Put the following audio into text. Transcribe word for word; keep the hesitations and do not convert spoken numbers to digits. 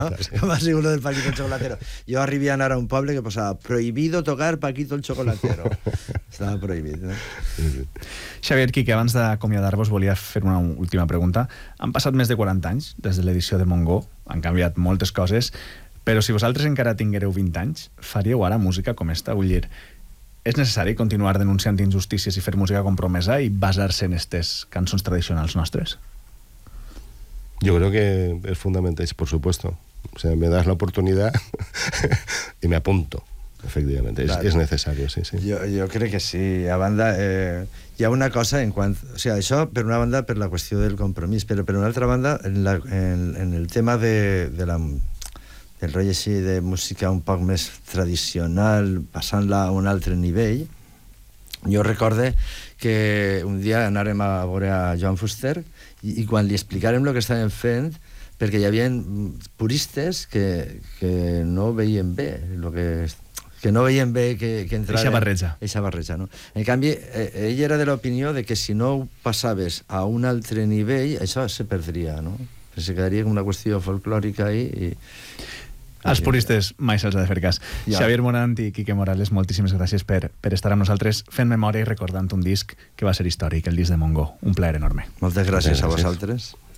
Com va ser uno del Paquito el Chocolatero. Jo arribia a anar a un poble que posava prohibido tocar Paquito el Chocolatero. Estava prohibit, no? Sí, sí. Xavier, Quique, abans d'acomiadar-vos volia fer una última pregunta. Han passat més de quaranta anys des de l'edició de Montgó, han canviat moltes coses, però si vosaltres encara tinguereu vint anys, faríeu ara música com esta? Vull dir, és necessari continuar denunciant injustícies i fer música compromesa i basar-se en aquestes cançons tradicionals nostres? Yo creo que es fundamental, por supuesto. O sea, me das la oportunidad y me apunto, efectivamente. Claro. Es, es necesario, sí, sí. Jo, jo crec que sí. A banda, eh, hi ha una cosa en quant... O sigui, això, per una banda, per la qüestió del compromís, però per una altra banda, en, la, en, en el tema de, de la, del rotllo així de música un poc més tradicional, passant-la a un altre nivell, jo recorde que un dia anàrem a veure a Joan Fuster i, i quan li explicàrem el que estàvem fent, perquè hi havia puristes que, que no veien bé lo que, que no veien bé que, que entrava... Eixa barreja. Eixa barreja, no? En canvi, eh, ell era de l'opinió de que si no ho passaves a un altre nivell, això se perdria, no? Se quedaria com una qüestió folclòrica i... i als puristes mai se'ls ha de fer cas. Ja. Xavier Morant i Quique Morales, moltíssimes gràcies per, per estar amb nosaltres fent memòria i recordant un disc que va ser històric, el disc de Montgó. Un plaer enorme. Moltes gràcies, gràcies. a vosaltres.